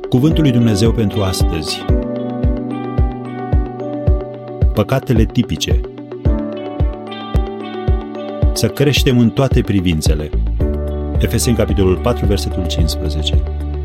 Cuvântul lui Dumnezeu pentru astăzi. Păcatele tipice. Să creștem în toate privințele. Efeseni, capitolul 4, versetul 15.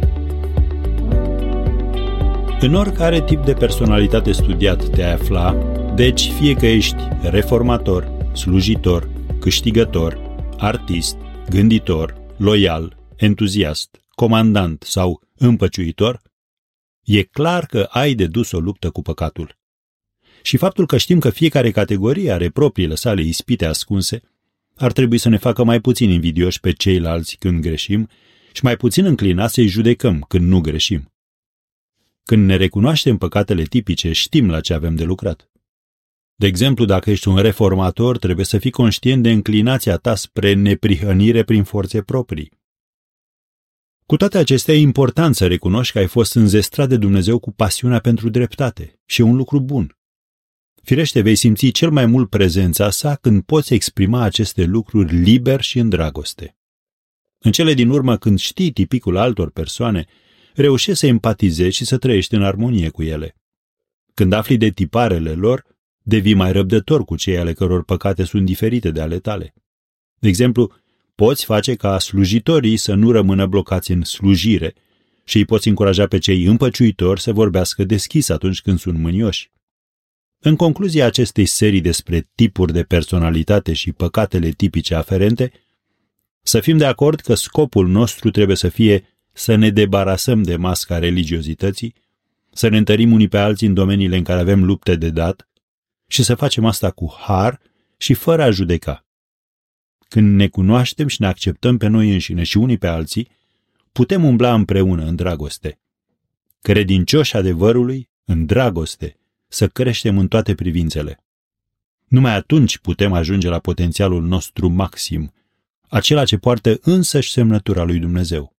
În oricare tip de personalitate studiat te-ai afla, deci fie că ești reformator, slujitor, câștigător, artist, gânditor, loial, entuziast, comandant sau împăciuitor, e clar că ai de dus o luptă cu păcatul. Și faptul că știm că fiecare categorie are propriile sale ispite ascunse, ar trebui să ne facă mai puțin invidioși pe ceilalți când greșim și mai puțin înclinați să-i judecăm când nu greșim. Când ne recunoaștem păcatele tipice, știm la ce avem de lucrat. De exemplu, dacă ești un reformator, trebuie să fii conștient de înclinația ta spre neprihănire prin forțe proprii. Cu toate acestea, e important să recunoști că ai fost înzestrat de Dumnezeu cu pasiunea pentru dreptate și e un lucru bun. Firește, vei simți cel mai mult prezența sa când poți exprima aceste lucruri liber și în dragoste. În cele din urmă, când știi tipicul altor persoane, reușești să empatizezi și să trăiești în armonie cu ele. Când afli de tiparele lor, devii mai răbdător cu cei ale căror păcate sunt diferite de ale tale. De exemplu, poți face ca slujitorii să nu rămână blocați în slujire și îi poți încuraja pe cei împăciuitori să vorbească deschis atunci când sunt mânioși. În concluzia acestei serii despre tipuri de personalitate și păcatele tipice aferente, să fim de acord că scopul nostru trebuie să fie să ne debarasăm de masca religiozității, să ne întărim unii pe alții în domeniile în care avem lupte de dat și să facem asta cu har și fără a judeca. Când ne cunoaștem și ne acceptăm pe noi înșine și unii pe alții, putem umbla împreună în dragoste. Credincioși adevărului, în dragoste, să creștem în toate privințele. Numai atunci putem ajunge la potențialul nostru maxim, acela ce poartă însăși semnătura lui Dumnezeu.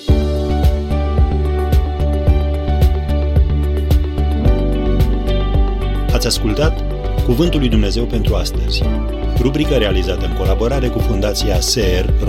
Ați ascultat Cuvântul lui Dumnezeu pentru astăzi, rubrica realizată în colaborare cu Fundația SER